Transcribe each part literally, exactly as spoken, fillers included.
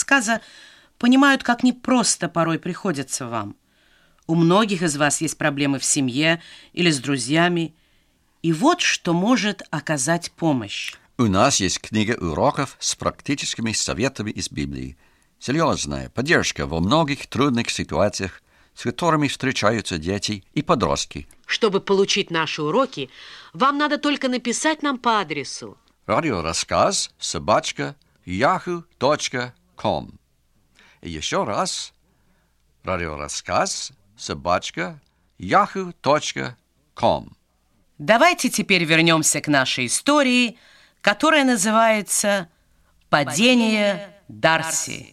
рассказа, понимают, как непросто порой приходится вам. У многих из вас есть проблемы в семье или с друзьями. И вот что может оказать помощь. У нас есть книга уроков с практическими советами из Библии. Серьезная поддержка во многих трудных ситуациях, с которыми встречаются дети и подростки. Чтобы получить наши уроки, вам надо только написать нам по адресу радиорассказ собачка яху точка ком. И еще раз радиорассказ собачка яху точка ком. Давайте теперь вернемся к нашей истории, которая называется «Падение Дарси».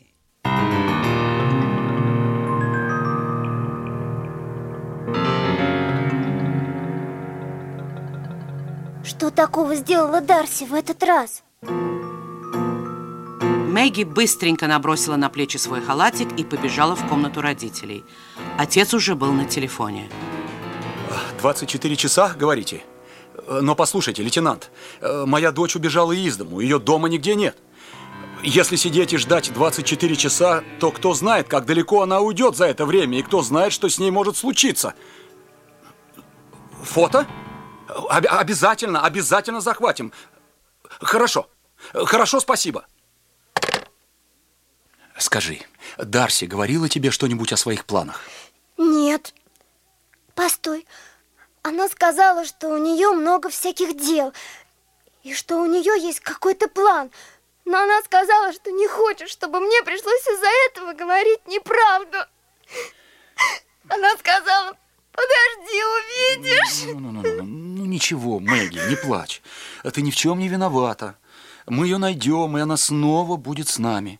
Что такого сделала Дарси в этот раз? Мэгги быстренько набросила на плечи свой халатик и побежала в комнату родителей. Отец уже был на телефоне. двадцать четыре часа, говорите? Но послушайте, лейтенант, моя дочь убежала из дому, ее дома нигде нет. Если сидеть и ждать двадцать четыре часа, то кто знает, как далеко она уйдет за это время, и кто знает, что с ней может случиться. Фото? Об- обязательно, обязательно захватим. Хорошо, хорошо, спасибо. Скажи, Дарси говорила тебе что-нибудь о своих планах? Нет. Постой. Она сказала, что у нее много всяких дел, и что у нее есть какой-то план. Но она сказала, что не хочет, чтобы мне пришлось из-за этого говорить неправду. Она сказала: подожди, увидишь. Ну, ну, ну, ну, ну ничего, Мэгги, не плачь. Ты ни в чем не виновата. Мы ее найдем, и она снова будет с нами.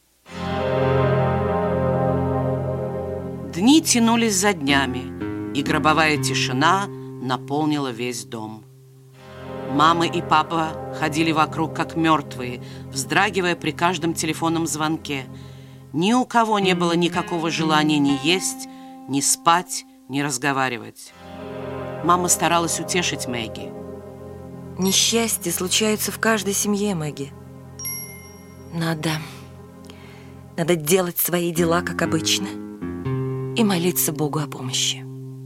Дни тянулись за днями, и гробовая тишина наполнила весь дом. Мама и папа ходили вокруг как мертвые, вздрагивая при каждом телефонном звонке. Ни у кого не было никакого желания ни есть, ни спать, ни разговаривать. Мама старалась утешить Мэгги. Несчастья случаются в каждой семье, Мэгги. Надо, надо делать свои дела, как обычно, и молиться Богу о помощи.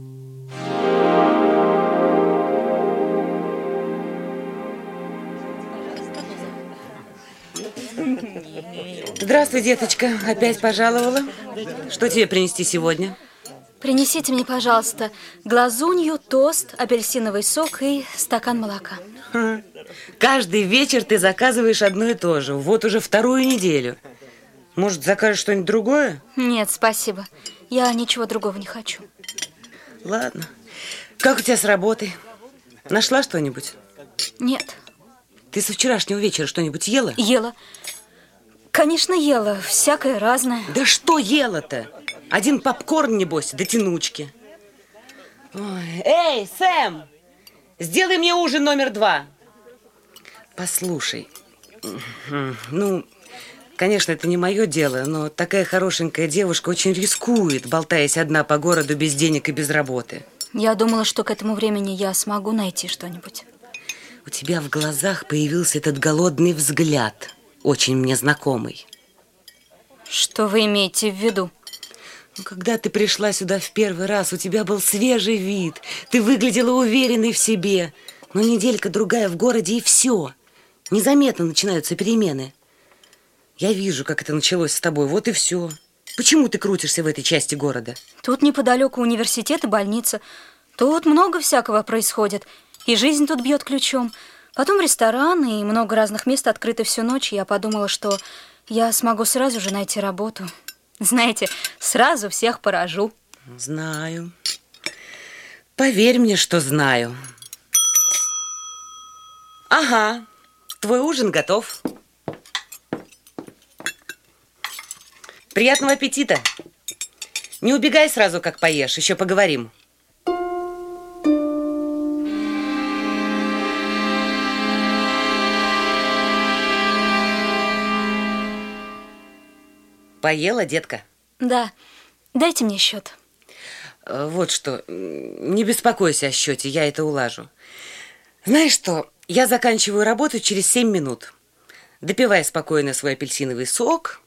Здравствуй, деточка. Опять пожаловала? Что тебе принести сегодня? Принесите мне, пожалуйста, глазунью, тост, апельсиновый сок и стакан молока. Ха. Каждый вечер ты заказываешь одно и то же. Вот уже вторую неделю. Может, закажешь что-нибудь другое? Нет, спасибо. Я ничего другого не хочу. Ладно. Как у тебя с работой? Нашла что-нибудь? Нет. Ты со вчерашнего вечера что-нибудь ела? Ела. Конечно, ела. Всякое разное. Да что ела-то? Один попкорн, небось, до тянучки. Ой. Эй, Сэм! Сделай мне ужин номер два. Послушай, ну, конечно, это не мое дело, но такая хорошенькая девушка очень рискует, болтаясь одна по городу без денег и без работы. Я думала, что к этому времени я смогу найти что-нибудь. У тебя в глазах появился этот голодный взгляд, очень мне знакомый. Что вы имеете в виду? Ну, когда ты пришла сюда в первый раз, у тебя был свежий вид, ты выглядела уверенной в себе. Но неделька-другая в городе, и все. Незаметно начинаются перемены. Я вижу, как это началось с тобой, вот и все. Почему ты крутишься в этой части города? Тут неподалеку университет и больница. Тут много всякого происходит. И жизнь тут бьет ключом. Потом ресторан, и много разных мест открыты всю ночь. И я подумала, что я смогу сразу же найти работу. Знаете, сразу всех поражу. Знаю. Поверь мне, что знаю. Ага, твой ужин готов. Приятного аппетита. Не убегай сразу, как поешь, еще поговорим. Поела, детка? Да. Дайте мне счет. Вот что, не беспокойся о счете, я это улажу. Знаешь что, я заканчиваю работу через семь минут. Допивай спокойно свой апельсиновый сок,